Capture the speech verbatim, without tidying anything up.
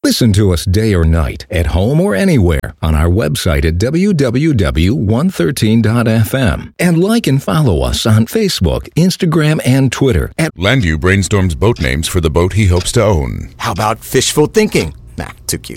Listen to us day or night, at home or anywhere, on our website at w w w dot one thirteen dot f m. And like and follow us on Facebook, Instagram, and Twitter at Landu brainstorms boat names for the boat he hopes to own. How about fishful thinking? Nah, too cute.